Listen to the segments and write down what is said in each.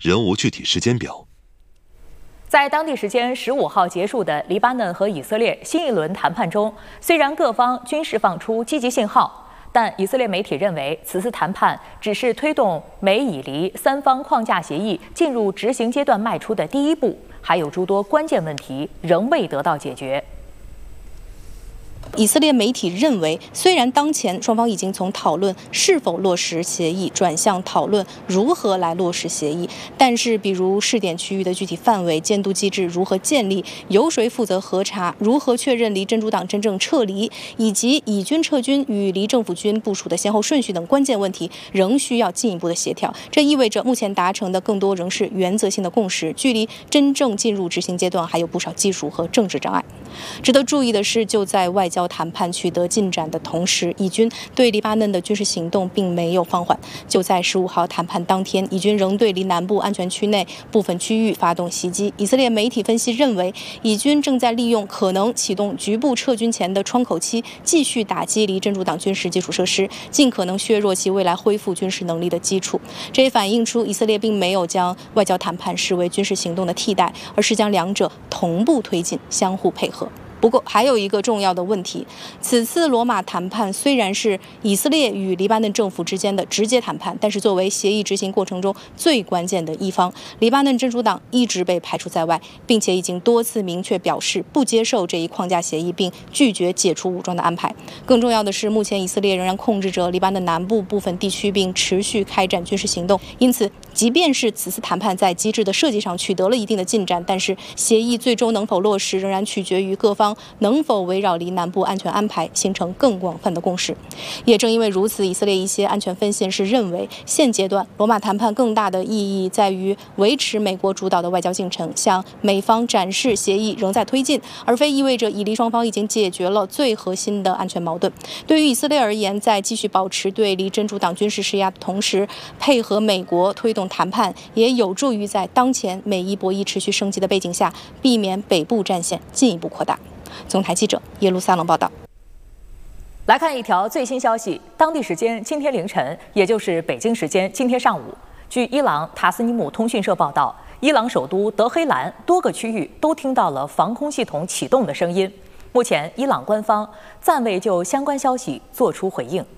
仍无具体时间表。 在当地时间15号结束的黎巴嫩和以色列新一轮谈判中，虽然各方均释放出积极信号，但以色列媒体认为，此次谈判只是推动美以黎三方框架协议进入执行阶段迈出的第一步，还有诸多关键问题仍未得到解决。 以色列媒体认为，虽然当前双方已经从讨论是否落实协议转向讨论如何来落实协议，但是比如试点区域的具体范围、监督机制如何建立、由谁负责核查、如何确认离真主党真正撤离，以及以军撤军与离政府军部署的先后顺序等关键问题，仍需要进一步的协调。这意味着目前达成的更多仍是原则性的共识，距离真正进入执行阶段还有不少技术和政治障碍。值得注意的是，就在外交谈判取得进展的同时，以军对黎巴嫩的军事行动并没有放缓。就在15号谈判当天，以军仍对离南部安全区内部分区域发动袭击。以色列媒体分析认为，以军正在利用可能启动局部撤军前的窗口期，继续打击离真主党军事基础设施，尽可能削弱其未来恢复军事能力的基础。这也反映出以色列并没有将外交谈判视为军事行动的替代，而是将两者同步推进，相互配合。不过，还有一个重要的问题，此次罗马谈判虽然是以色列与黎巴嫩政府之间的直接谈判，但是作为协议执行过程中最关键的一方，黎巴嫩真主党一直被排除在外，并且已经多次明确表示不接受这一框架协议，并拒绝解除武装的安排。更重要的是，目前以色列仍然控制着黎巴嫩南部部分地区，并持续开展军事行动。因此，即便是此次谈判在机制的设计上取得了一定的进展，但是协议最终能否落实，仍然取决于各方能否围绕离南部安全安排形成更广泛的共识。也正因为如此，以色列一些安全分析人士认为，现阶段罗马谈判更大的意义在于维持美国主导的外交进程，向美方展示协议仍在推进，而非意味着以黎双方已经解决了最核心的安全矛盾。对于以色列而言，在继续保持对离真主党军事施压的同时，配合美国推动谈判，也有助于在当前美伊博弈持续升级的背景下，避免北部战线进一步扩大。总台记者耶路撒冷报道。 来看一条最新消息，当地时间今天凌晨，也就是北京时间今天上午，据伊朗塔斯尼姆通讯社报道，伊朗首都德黑兰多个区域都听到了防空系统启动的声音。目前，伊朗官方暂未就相关消息作出回应。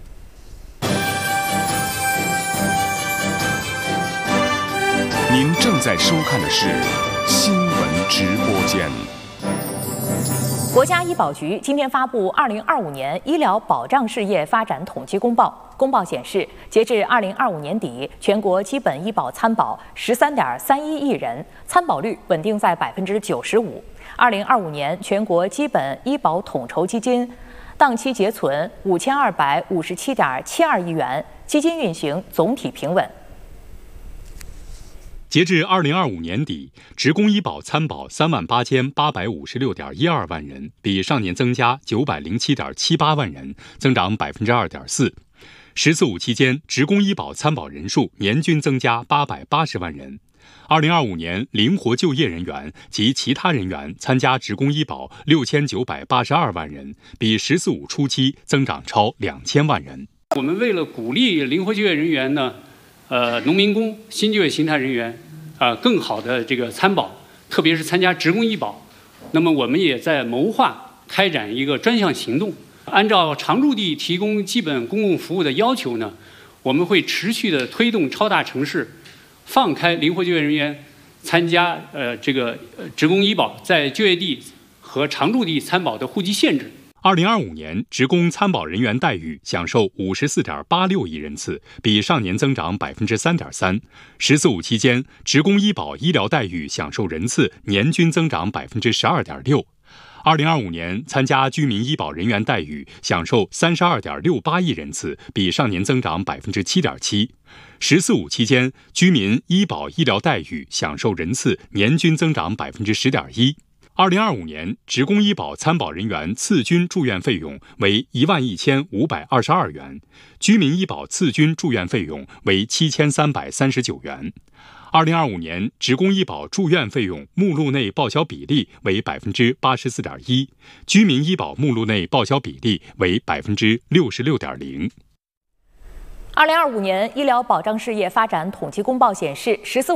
您正在收看的是新闻直播间。 国家医保局今天发布2025年医疗保障事业发展统计公报。公报显示，截至2025年底，全国基本医保参保13.31亿人，参保率稳定在95%。2025年全国基本医保统筹基金当期结存5257.72亿元，基金运行总体平稳。 截至2025年底，职工医保参保38856.12万人，比上年增加907.78万人，增长2.4%。“14·5”期间，职工医保参保人数年均增加880万人。2025年，灵活就业人员及其他人员参加职工医保6982万人，比“14·5”初期增长超2000万人。 我们为了鼓励灵活就业人员呢，农民工、新就业形态人员更好的这个参保，特别是参加职工医保。那么我们也在谋划开展一个专项行动，按照常住地提供基本公共服务的要求呢，我们会持续的推动超大城市放开灵活就业人员参加职工医保在就业地和常住地参保的户籍限制。 2025年，职工参保人员待遇享受54.86亿人次，比上年增长3.3%。“14·5”期间，职工医保医疗待遇享受人次年均增长12.6%。2025年，参加居民医保人员待遇享受32.68亿人次，比上年增长7.7%。“14·5”期间，居民医保医疗待遇享受人次年均增长10.1%。2025年，职工医保参保人员次均住院费用为11522元，居民医保次均住院费用为7339元。2025年，职工医保住院费用目录内报销比例为84.1%，居民医保目录内报销比例为66.0%。 2025年医疗保障事业发展统计公报显示，14·5